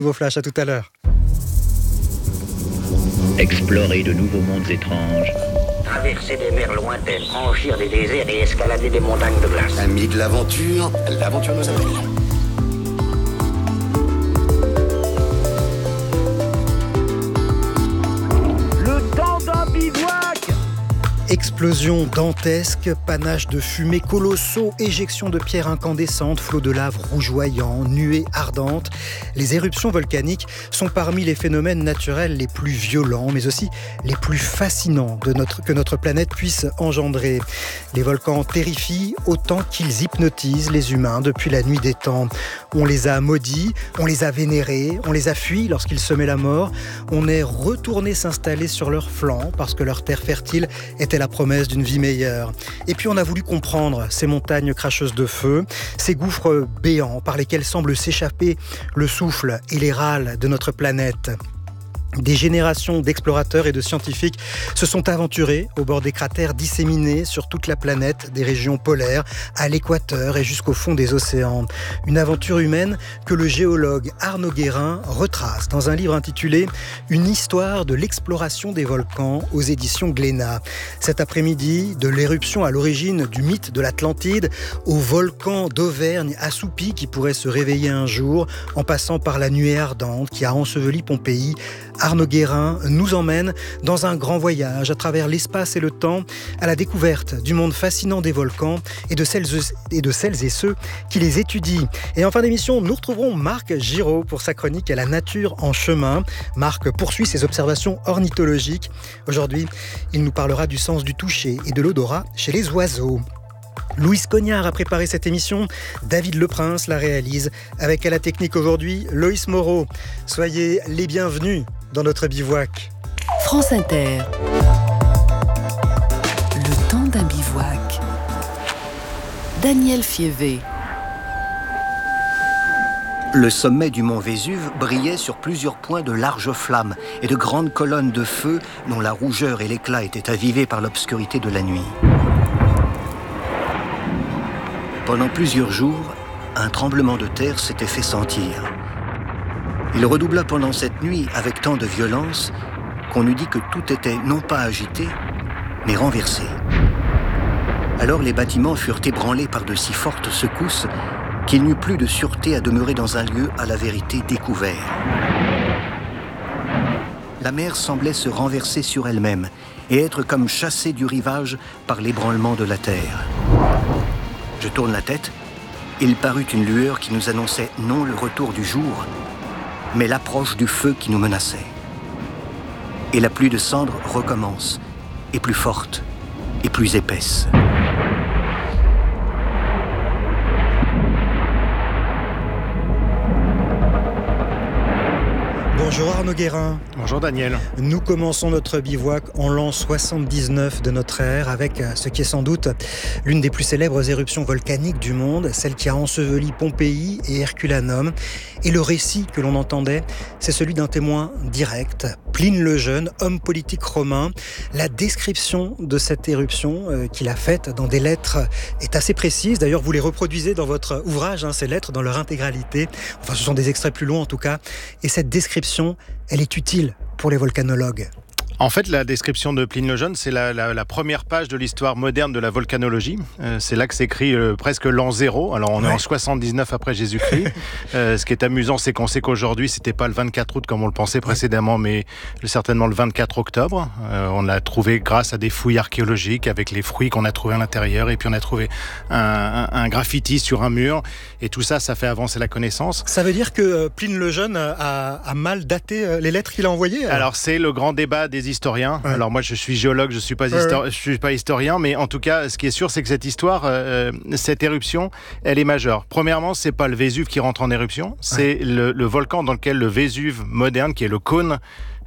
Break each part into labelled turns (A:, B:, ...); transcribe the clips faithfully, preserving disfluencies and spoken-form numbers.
A: Vos flashs, à tout à l'heure.
B: Explorer de nouveaux mondes étranges.
C: Traverser des mers lointaines, franchir des déserts et escalader des montagnes de glace.
D: Amis de l'aventure, l'aventure nous appelle.
C: Le temps d'un bivouac.
A: Explosion dantesque, panache de fumée colossaux, éjection de pierres incandescentes, flots de lave rougeoyants, nuées ardentes. Les éruptions volcaniques sont parmi les phénomènes naturels les plus violents, mais aussi les plus fascinants de notre, que notre planète puisse engendrer. Les volcans terrifient autant qu'ils hypnotisent les humains depuis la nuit des temps. On les a maudits, on les a vénérés, on les a fuis lorsqu'ils semaient la mort. On est retourné s'installer sur leurs flancs parce que leur terre fertile était la promesse d'une vie meilleure. Et puis on a voulu comprendre ces montagnes cracheuses de feu, ces gouffres béants par lesquels semble s'échapper le souffle et les râles de notre planète. Des générations d'explorateurs et de scientifiques se sont aventurés au bord des cratères disséminés sur toute la planète, des régions polaires à l'équateur et jusqu'au fond des océans. Une aventure humaine que le géologue Arnaud Guérin retrace dans un livre intitulé « Une histoire de l'exploration des volcans » aux éditions Glénat. Cet après-midi, de l'éruption à l'origine du mythe de l'Atlantide au volcan d'Auvergne assoupi qui pourrait se réveiller un jour, en passant par la nuée ardente qui a enseveli Pompéi, Arnaud Guérin nous emmène dans un grand voyage à travers l'espace et le temps, à la découverte du monde fascinant des volcans et de celles et, de celles et ceux qui les étudient. Et en fin d'émission, nous retrouverons Marc Giraud pour sa chronique à la nature en chemin. Marc poursuit ses observations ornithologiques. Aujourd'hui, il nous parlera du sens du toucher et de l'odorat chez les oiseaux. Louise Cognard a préparé cette émission, David Leprince la réalise, avec à la technique aujourd'hui Loïs Moreau. Soyez les bienvenus dans notre bivouac.
E: France Inter. Le temps d'un bivouac. Daniel Fievé.
F: Le sommet du mont Vésuve brillait sur plusieurs points de larges flammes et de grandes colonnes de feu dont la rougeur et l'éclat étaient avivés par l'obscurité de la nuit. Pendant plusieurs jours, un tremblement de terre s'était fait sentir. Il redoubla pendant cette nuit avec tant de violence qu'on eût dit que tout était non pas agité, mais renversé. Alors les bâtiments furent ébranlés par de si fortes secousses qu'il n'y eut plus de sûreté à demeurer dans un lieu à la vérité découvert. La mer semblait se renverser sur elle-même et être comme chassée du rivage par l'ébranlement de la terre. Je tourne la tête, il parut une lueur qui nous annonçait non le retour du jour, mais l'approche du feu qui nous menaçait. Et la pluie de cendres recommence, et plus forte, et plus épaisse.
A: Bonjour Arnaud Guérin.
G: Bonjour Daniel.
A: Nous commençons notre bivouac en l'an soixante-dix-neuf de notre ère avec ce qui est sans doute l'une des plus célèbres éruptions volcaniques du monde, celle qui a enseveli Pompéi et Herculanum. Et le récit que l'on entendait, c'est celui d'un témoin direct, Pline le Jeune, homme politique romain. La description de cette éruption euh, qu'il a faite dans des lettres est assez précise. D'ailleurs, vous les reproduisez dans votre ouvrage, hein, ces lettres, dans leur intégralité. Enfin, ce sont des extraits plus longs en tout cas. Et cette description, elle est utile pour les volcanologues.
G: En fait, la description de Pline le Jeune, c'est la, la, la première page de l'histoire moderne de la volcanologie. Euh, c'est là que s'écrit euh, presque l'an zéro. Alors, on ouais. est en soixante-dix-neuf après Jésus-Christ. euh, ce qui est amusant, c'est qu'on sait qu'aujourd'hui, c'était pas le vingt-quatre août comme on le pensait précédemment, mais certainement le vingt-quatre octobre. Euh, on l'a trouvé grâce à des fouilles archéologiques avec les fruits qu'on a trouvés à l'intérieur. Et puis, on a trouvé un, un, un graffiti sur un mur. Et tout ça, ça fait avancer la connaissance.
A: Ça veut dire que Pline le Jeune a, a mal daté les lettres qu'il a envoyées? Alors,
G: alors c'est le grand débat des historien. Ouais. Alors moi je suis géologue, je suis pas histori- ouais. je suis pas historien, mais en tout cas ce qui est sûr c'est que cette histoire, euh, cette éruption, elle est majeure. Premièrement, c'est pas le Vésuve qui rentre en éruption, c'est ouais. le, le volcan dans lequel le Vésuve moderne, qui est le cône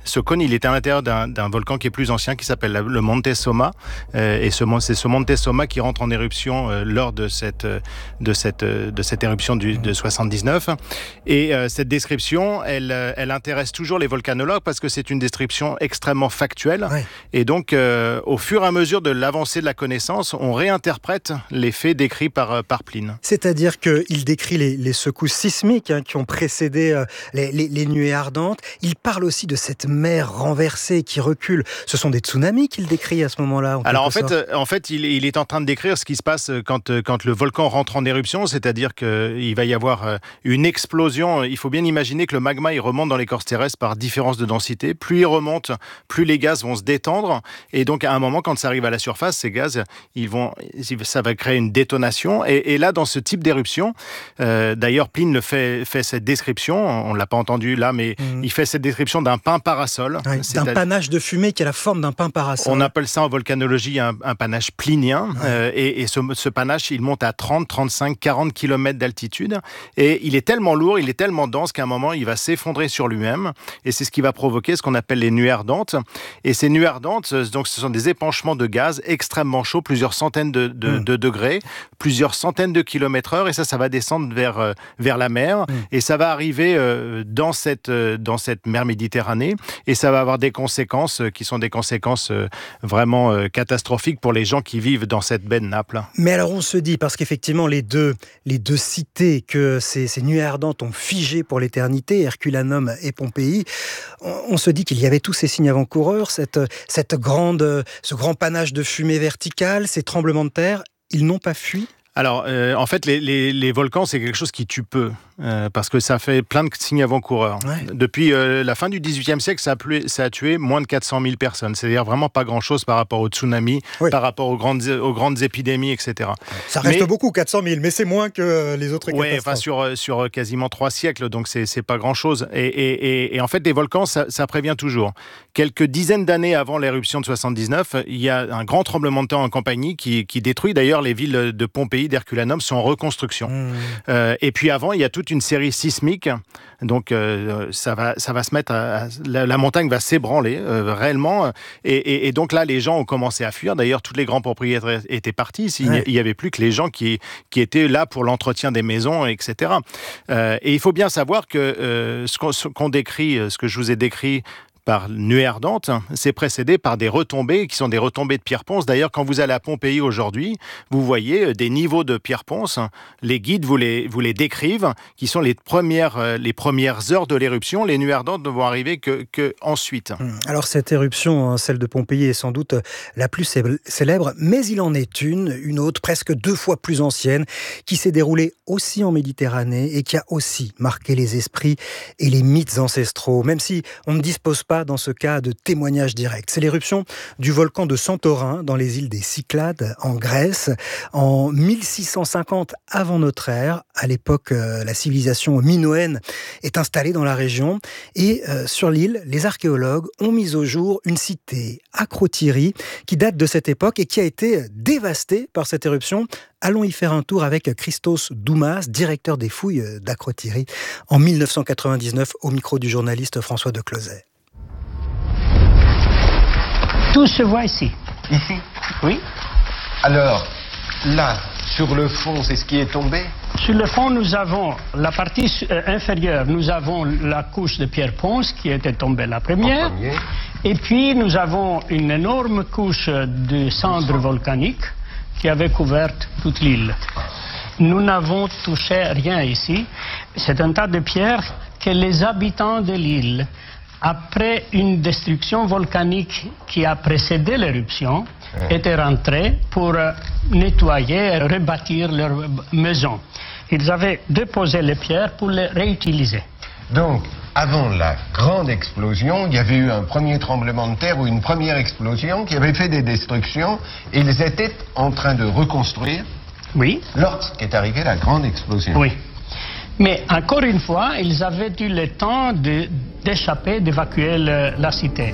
G: Ce cône, il est à l'intérieur d'un, d'un volcan qui est plus ancien, qui s'appelle le Monte Somma. Euh, et ce, c'est ce Monte Somma qui rentre en éruption euh, lors de cette, de cette, de cette éruption du, de soixante-dix-neuf. Et euh, cette description, elle, elle intéresse toujours les volcanologues parce que c'est une description extrêmement factuelle. Ouais. Et donc, euh, au fur et à mesure de l'avancée de la connaissance, on réinterprète les faits décrits par, par Pline.
A: C'est-à-dire qu'il décrit les, les secousses sismiques hein, qui ont précédé euh, les, les, les nuées ardentes. Il parle aussi de cette mer renversée qui recule. Ce sont des tsunamis qu'il décrit à ce moment-là. En
G: Alors en fait, euh, en fait il, il est en train de décrire ce qui se passe quand, quand le volcan rentre en éruption, c'est-à-dire qu'il va y avoir une explosion. Il faut bien imaginer que le magma il remonte dans l'écorce terrestre par différence de densité. Plus il remonte, plus les gaz vont se détendre. Et donc à un moment, quand ça arrive à la surface, ces gaz, ils vont, ça va créer une détonation. Et, et là, dans ce type d'éruption, euh, d'ailleurs Pline le fait, fait cette description, on ne l'a pas entendu là, mais mmh. il fait cette description d'un pain parasol.
A: Oui, d'un panache de fumée qui a la forme d'un pain parasol.
G: On appelle ça en volcanologie un, un panache plinien. Ouais. Euh, et et ce, ce panache, il monte à trente, trente-cinq, quarante kilomètres d'altitude. Et il est tellement lourd, il est tellement dense qu'à un moment, il va s'effondrer sur lui-même. Et c'est ce qui va provoquer ce qu'on appelle les nuées ardentes. Et ces nuées ardentes, donc, ce sont des épanchements de gaz extrêmement chauds, plusieurs centaines de, de, mmh. de degrés, plusieurs centaines de kilomètres heure. Et ça, ça va descendre vers, euh, vers la mer. Mmh. Et ça va arriver euh, dans, cette, euh, dans cette mer Méditerranée. Et ça va avoir des conséquences euh, qui sont des conséquences euh, vraiment euh, catastrophiques pour les gens qui vivent dans cette baie de Naples.
A: Mais alors on se dit, parce qu'effectivement les deux, les deux cités que ces, ces nuées ardentes ont figées pour l'éternité, Herculanum et Pompéi, on, on se dit qu'il y avait tous ces signes avant-coureurs, cette, cette grande, ce grand panache de fumée verticale, ces tremblements de terre, ils n'ont pas fui ?
G: Alors, euh, en fait, les, les, les volcans, c'est quelque chose qui tue peu, euh, parce que ça fait plein de signes avant-coureurs. Ouais. Depuis euh, la fin du dix-huitième siècle, ça a, plu, ça a tué moins de quatre cent mille personnes. C'est-à-dire vraiment pas grand-chose par rapport aux tsunamis, oui. par rapport aux grandes, aux grandes épidémies, et cetera.
A: Ça reste mais, beaucoup, quatre cent mille, mais c'est moins que les autres catastrophes.
G: Oui, enfin, sur, sur quasiment trois siècles, donc c'est, c'est pas grand-chose. Et, et, et, et en fait, les volcans, ça, ça prévient toujours. Quelques dizaines d'années avant l'éruption de soixante-dix-neuf, il y a un grand tremblement de terre en Campanie qui, qui détruit d'ailleurs les villes de Pompéi, d'Herculanum sont en reconstruction. Mmh. Euh, et puis avant, il y a toute une série sismique. Donc euh, ça va, ça va se mettre, à, à, la, la montagne va s'ébranler euh, réellement. Et, et, et donc là, les gens ont commencé à fuir. D'ailleurs, tous les grands propriétaires étaient partis. Il ouais. n'y avait plus que les gens qui, qui étaient là pour l'entretien des maisons, et cetera. Euh, et il faut bien savoir que euh, ce, qu'on, ce qu'on décrit, ce que je vous ai décrit, par nuée ardente, c'est précédé par des retombées qui sont des retombées de pierre ponce. D'ailleurs, quand vous allez à Pompéi aujourd'hui, vous voyez des niveaux de pierre ponce. Les guides vous les, vous les décrivent, qui sont les premières, les premières heures de l'éruption. Les nuées ardentes ne vont arriver que, que ensuite.
A: Alors cette éruption, celle de Pompéi, est sans doute la plus célèbre, mais il en est une, une autre, presque deux fois plus ancienne, qui s'est déroulée aussi en Méditerranée et qui a aussi marqué les esprits et les mythes ancestraux, même si on ne dispose pas dans ce cas de témoignage direct. C'est l'éruption du volcan de Santorin dans les îles des Cyclades en Grèce en mille six cent cinquante avant notre ère. À l'époque, euh, la civilisation minoenne est installée dans la région et euh, sur l'île, les archéologues ont mis au jour une cité, Akrotiri, qui date de cette époque et qui a été dévastée par cette éruption. Allons y faire un tour avec Christos Doumas, directeur des fouilles d'Akrotiri, en mille neuf cent quatre-vingt-dix-neuf au micro du journaliste François de Closet.
H: Tout se voit ici.
D: Ici ?
H: Oui.
D: Alors, là, sur le fond, c'est ce qui est tombé ?
H: Sur le fond, nous avons la partie euh, inférieure, nous avons la couche de pierre ponce qui était tombée la première.
D: Premier.
H: Et puis, nous avons une énorme couche de cendres volcaniques qui avait couvert toute l'île. Nous n'avons touché rien ici. C'est un tas de pierres que les habitants de l'île, après une destruction volcanique qui a précédé l'éruption, ouais. étaient rentrés pour nettoyer et rebâtir leur maison. Ils avaient déposé les pierres pour les réutiliser.
D: Donc, avant la grande explosion, il y avait eu un premier tremblement de terre ou une première explosion qui avait fait des destructions et ils étaient en train de reconstruire
H: oui.
D: lorsqu'est arrivée la grande explosion.
H: Oui. Mais encore une fois, ils avaient eu le temps de, d'échapper, d'évacuer le, la cité.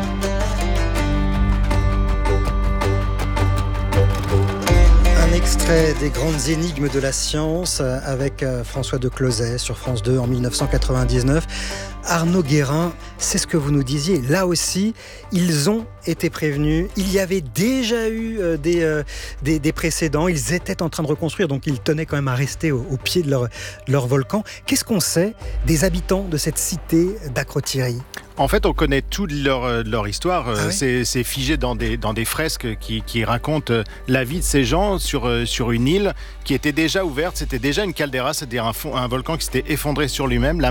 A: Un extrait extrait des grandes énigmes de la science avec François de Closet sur France deux en dix-neuf cent quatre-vingt-dix-neuf. Arnaud Guérin, c'est ce que vous nous disiez. Là aussi, ils ont été prévenus. Il y avait déjà eu euh, des, euh, des, des précédents. Ils étaient en train de reconstruire, donc ils tenaient quand même à rester au, au pied de leur, de leur volcan. Qu'est-ce qu'on sait des habitants de cette cité d'Akrotiri ?
G: En fait, on connaît toute leur, leur histoire.
A: Ah oui
G: c'est, c'est figé dans des, dans des fresques qui, qui racontent la vie de ces gens sur, sur une île qui était déjà ouverte. C'était déjà une caldeira, c'est-à-dire un, fond, un volcan qui s'était effondré sur lui-même. La